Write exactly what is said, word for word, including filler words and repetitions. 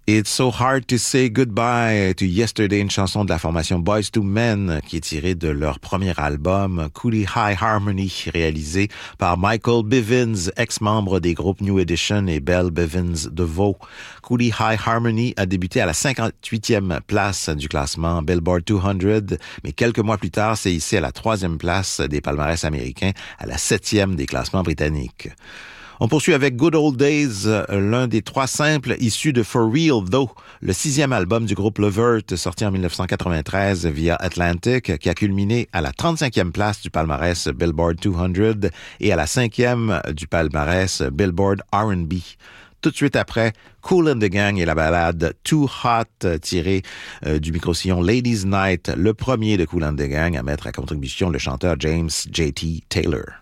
It's So Hard to Say Goodbye to Yesterday, une chanson de la formation Boyz two Men qui est tirée de leur premier album Cooley High Harmony, réalisé par Michael Bivins, ex-membre des groupes New Edition et Belle Bivins DeVoe. Cooley High Harmony a débuté à la cinquante-huitième place du classement Billboard two hundred, mais quelques mois plus tard, c'est ici à la troisième place des palmarès américains, à la septième des classements britanniques. On poursuit avec Good Old Days, l'un des trois simples issus de For Real Though, le sixième album du groupe Levert, sorti en dix-neuf cent quatre-vingt-treize via Atlantic, qui a culminé à la trente-cinquième place du palmarès Billboard two hundred et à la cinquième du palmarès Billboard R and B. Tout de suite après, Kool and the Gang et la ballade Too Hot, tirée euh, du micro-sillon Ladies Night, le premier de Kool and the Gang à mettre à contribution le chanteur James J T Taylor.